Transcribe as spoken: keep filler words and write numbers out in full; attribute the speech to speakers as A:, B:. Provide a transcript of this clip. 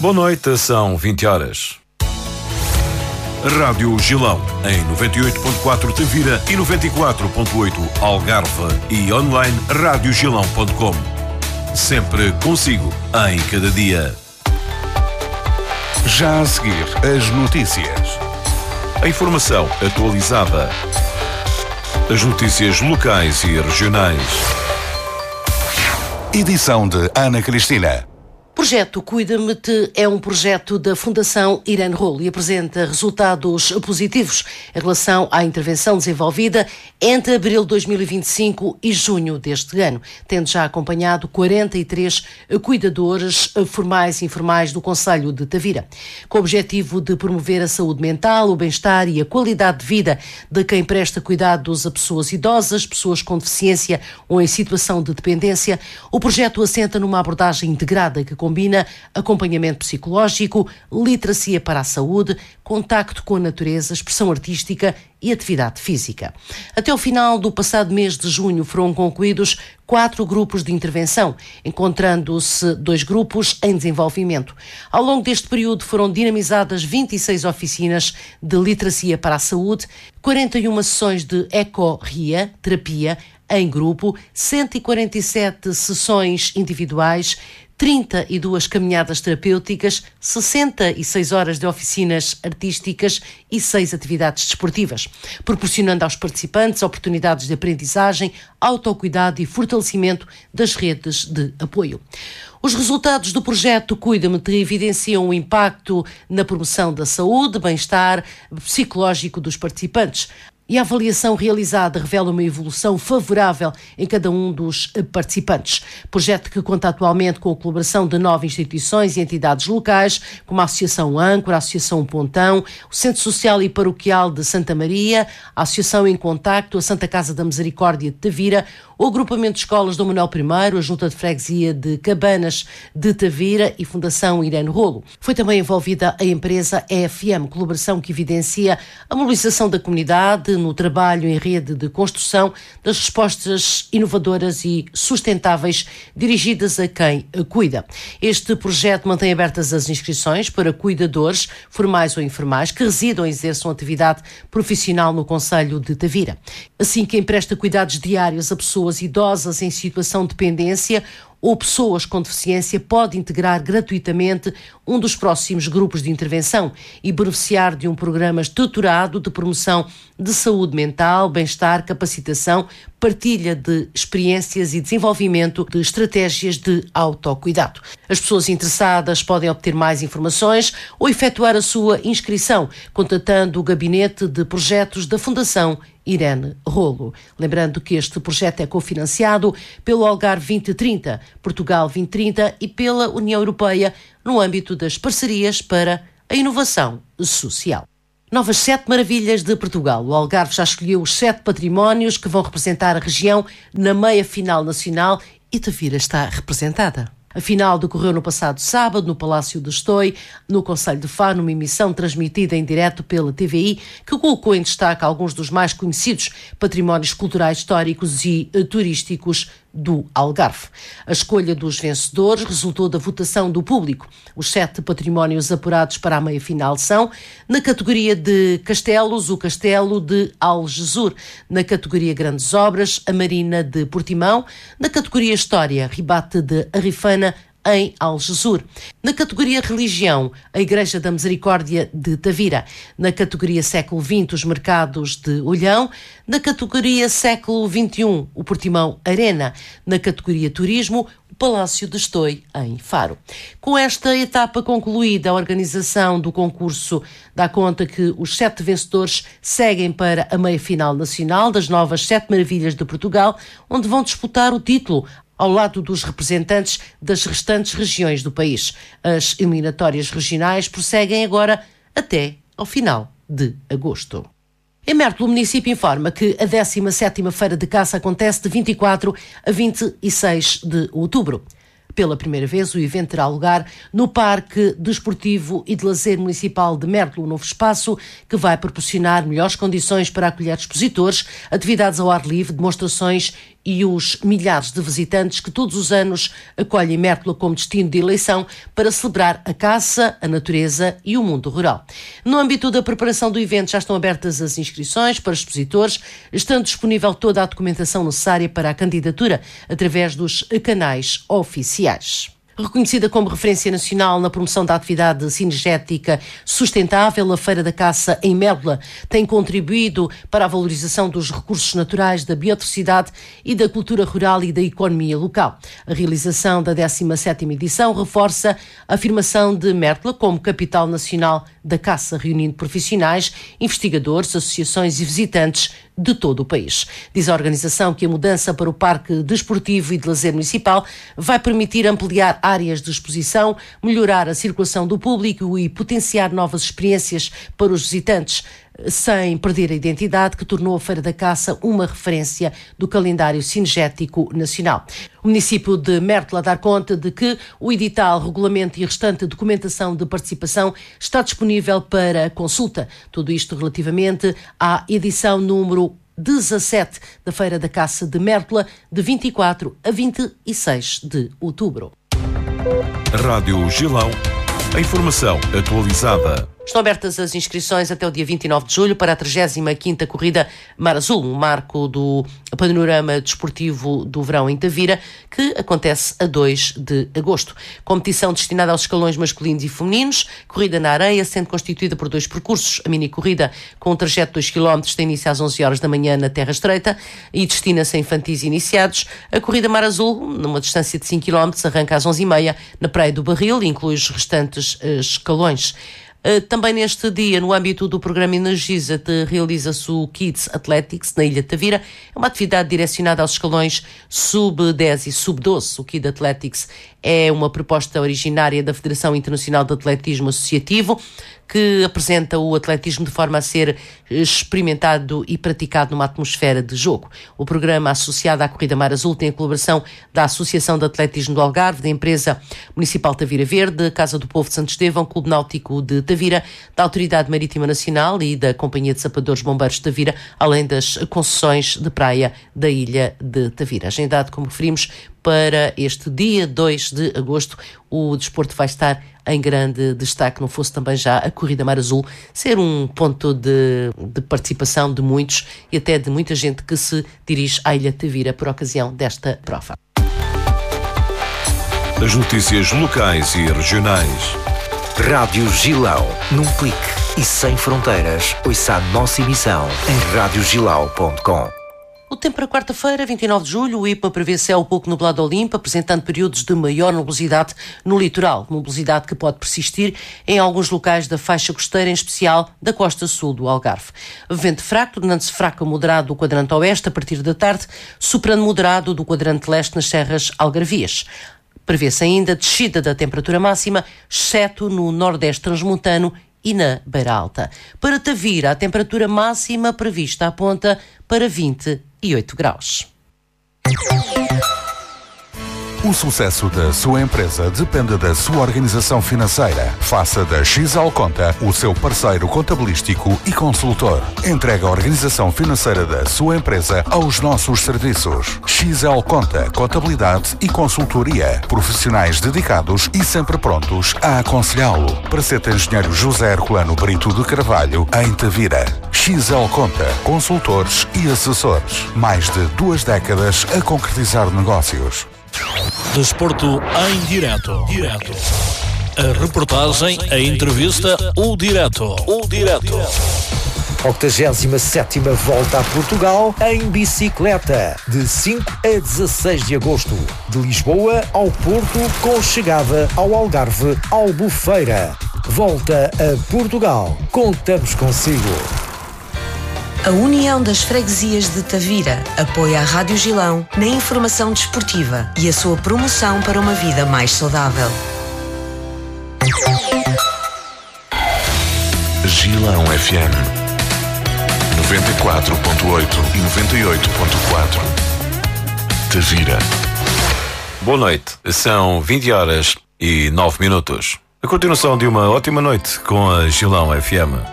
A: Boa noite, são vinte horas. Rádio Gilão, em noventa e oito ponto quatro Tavira e noventa e quatro ponto oito Algarve e online rádio gilão ponto com. Sempre consigo, em cada dia.
B: Já a seguir, as notícias.
A: A informação atualizada. As notícias locais e regionais.
B: Edição de Ana Cristina.
C: O projeto Cuida-me-te é um projeto da Fundação Irene Rolo e apresenta resultados positivos em relação à intervenção desenvolvida entre abril de dois mil e vinte e cinco e junho deste ano, tendo já acompanhado quarenta e três cuidadores formais e informais do concelho de Tavira, com o objetivo de promover a saúde mental, o bem-estar e a qualidade de vida de quem presta cuidados a pessoas idosas, pessoas com deficiência ou em situação de dependência. O projeto assenta numa abordagem integrada que combina acompanhamento psicológico, literacia para a saúde, contacto com a natureza, expressão artística e atividade física. Até o final do passado mês de junho foram concluídos quatro grupos de intervenção, encontrando-se dois grupos em desenvolvimento. Ao longo deste período foram dinamizadas vinte e seis oficinas de literacia para a saúde, quarenta e uma sessões de eco-ria, terapia, em grupo, cento e quarenta e sete sessões individuais, trinta e duas caminhadas terapêuticas, sessenta e seis horas de oficinas artísticas e seis atividades desportivas, proporcionando aos participantes oportunidades de aprendizagem, autocuidado e fortalecimento das redes de apoio. Os resultados do projeto Cuida-me-te evidenciam o impacto na promoção da saúde, bem-estar psicológico dos participantes. E a avaliação realizada revela uma evolução favorável em cada um dos participantes. Projeto que conta atualmente com a colaboração de nove instituições e entidades locais, como a Associação Âncora, a Associação Pontão, o Centro Social e Paroquial de Santa Maria, a Associação em Contacto, a Santa Casa da Misericórdia de Tavira, o Agrupamento de Escolas Dom Manuel I, a Junta de Freguesia de Cabanas de Tavira e Fundação Irene Rolo. Foi também envolvida a empresa E F M, colaboração que evidencia a mobilização da comunidade no trabalho em rede de construção das respostas inovadoras e sustentáveis dirigidas a quem cuida. Este projeto mantém abertas as inscrições para cuidadores, formais ou informais, que residam e exerçam atividade profissional no concelho de Tavira. Assim, quem presta cuidados diários a pessoas idosas em situação de dependência ou pessoas com deficiência pode integrar gratuitamente um dos próximos grupos de intervenção e beneficiar de um programa estruturado de promoção de saúde mental, bem-estar, capacitação, partilha de experiências e desenvolvimento de estratégias de autocuidado. As pessoas interessadas podem obter mais informações ou efetuar a sua inscrição, contatando o Gabinete de Projetos da Fundação Irene Rolo. Lembrando que este projeto é cofinanciado pelo Algarve vinte trinta, Portugal vinte trinta e pela União Europeia no âmbito das parcerias para a inovação social. Novas sete maravilhas de Portugal. O Algarve já escolheu os sete patrimónios que vão representar a região na meia-final nacional e Tavira está representada. A final decorreu no passado sábado no Palácio de Estoi, no concelho de Faro, numa emissão transmitida em direto pela T V I, que colocou em destaque alguns dos mais conhecidos patrimónios culturais, históricos e uh, turísticos do Algarve. A escolha dos vencedores resultou da votação do público. Os sete patrimónios apurados para a meia-final são, na categoria de castelos, o Castelo de Algesur; na categoria Grandes Obras, a Marina de Portimão; na categoria História, Ribate de Arrifana, em Algesur; na categoria Religião, a Igreja da Misericórdia de Tavira; na categoria Século vinte, os Mercados de Olhão; na categoria Século vinte e um, o Portimão Arena; na categoria Turismo, o Palácio de Estoi, em Faro. Com esta etapa concluída, a organização do concurso dá conta que os sete vencedores seguem para a meia-final nacional das novas Sete Maravilhas de Portugal, onde vão disputar o título ao lado dos representantes das restantes regiões do país. As eliminatórias regionais prosseguem agora até ao final de agosto. Em Mértola, o município informa que a décima sétima Feira de Caça acontece de vinte e quatro a vinte e seis de outubro. Pela primeira vez, o evento terá lugar no Parque Desportivo e de Lazer Municipal de Mértola, um novo espaço que vai proporcionar melhores condições para acolher expositores, atividades ao ar livre, demonstrações e os milhares de visitantes que todos os anos acolhem Mértola como destino de eleição para celebrar a caça, a natureza e o mundo rural. No âmbito da preparação do evento já estão abertas as inscrições para expositores, estando disponível toda a documentação necessária para a candidatura através dos canais oficiais. Reconhecida como referência nacional na promoção da atividade cinegética sustentável, a Feira da Caça em Mértola tem contribuído para a valorização dos recursos naturais, da biodiversidade e da cultura rural e da economia local. A realização da décima sétima edição reforça a afirmação de Mértola como capital nacional da caça, reunindo profissionais, investigadores, associações e visitantes de todo o país. Diz a organização que a mudança para o Parque Desportivo e de Lazer Municipal vai permitir ampliar áreas de exposição, melhorar a circulação do público e potenciar novas experiências para os visitantes, sem perder a identidade que tornou a Feira da Caça uma referência do calendário cinegético nacional. O município de Mértola dá conta de que o edital, regulamento e a restante documentação de participação está disponível para consulta. Tudo isto relativamente à edição número dezassete da Feira da Caça de Mértola, de vinte e quatro a vinte e seis de outubro.
A: Rádio Gilão. A informação atualizada.
C: Estão abertas as inscrições até o dia vinte e nove de julho para a trigésima quinta Corrida Mar Azul, um marco do panorama desportivo do verão em Tavira, que acontece a dois de agosto. Competição destinada aos escalões masculinos e femininos, corrida na areia, sendo constituída por dois percursos. A mini-corrida, com um trajeto de dois quilómetros, tem início às onze horas da manhã na Terra Estreita e destina-se a infantis iniciados. A Corrida Mar Azul, numa distância de cinco quilómetros, arranca às onze e meia na Praia do Barril e inclui os restantes uh, escalões. Uh, também neste dia, no âmbito do programa Energiza-te, realiza-se o Kids Athletics na Ilha de Tavira. É uma atividade direcionada aos escalões sub dez e sub doze. O Kids Athletics é uma proposta originária da Federação Internacional de Atletismo Associativo, que apresenta o atletismo de forma a ser experimentado e praticado numa atmosfera de jogo. O programa associado à Corrida Mar Azul tem a colaboração da Associação de Atletismo do Algarve, da Empresa Municipal Tavira Verde, Casa do Povo de Santo Estevão, Clube Náutico de Tavira, da Autoridade Marítima Nacional e da Companhia de Sapadores Bombeiros de Tavira, além das concessões de praia da Ilha de Tavira. Agendado, como referimos, para este dia dois de agosto, o desporto vai estar em grande destaque, não fosse também já a Corrida Mar Azul ser um ponto de, de participação de muitos e até de muita gente que se dirige à Ilha de Tavira por ocasião desta prova.
A: As notícias locais e regionais.
D: Rádio Gilão, num clique e sem fronteiras. Ouça a nossa emissão em rádio gilau ponto com.
C: O tempo para quarta-feira, vinte e nove de julho, o IPMA prevê céu pouco nublado ao limpo, apresentando períodos de maior nubosidade no litoral, nubosidade que pode persistir em alguns locais da faixa costeira, em especial da costa sul do Algarve. Vento fraco, tornando-se fraco a moderado do quadrante oeste a partir da tarde, soprano moderado do quadrante leste nas serras algarvias. Prevê-se ainda descida da temperatura máxima, exceto no nordeste transmontano e na Beira Alta. Para Tavira, a temperatura máxima prevista aponta para vinte e oito graus.
B: O sucesso da sua empresa depende da sua organização financeira. Faça da X L Conta o seu parceiro contabilístico e consultor. Entregue a organização financeira da sua empresa aos nossos serviços. X L Conta, contabilidade e consultoria. Profissionais dedicados e sempre prontos a aconselhá-lo. Praceta Engenheiro José Herculano Brito de Carvalho, em Tavira. X L Conta, consultores e assessores. Mais de duas décadas a concretizar negócios.
E: Desporto em direto. Direto. A reportagem, a entrevista, o direto. O direto.
D: octogésima sétima Volta a Portugal em bicicleta, de cinco a dezasseis de agosto. De Lisboa ao Porto, com chegada ao Algarve, Albufeira. Volta a Portugal. Contamos consigo.
F: A União das Freguesias de Tavira apoia a Rádio Gilão na informação desportiva e a sua promoção para uma vida mais saudável.
A: Gilão F M noventa e quatro ponto oito e noventa e oito ponto quatro. Tavira. Boa noite. São vinte horas e nove minutos. A continuação de uma ótima noite com a Gilão F M.